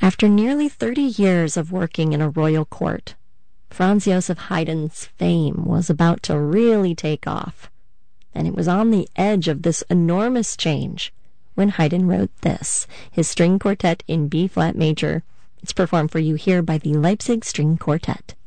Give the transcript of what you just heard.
After nearly 30 years of working in a royal court, Franz Joseph Haydn's fame was about to really take off. And it was on the edge of this enormous change when Haydn wrote this, his string quartet in B-flat major. It's performed for you here by the Leipzig String Quartet.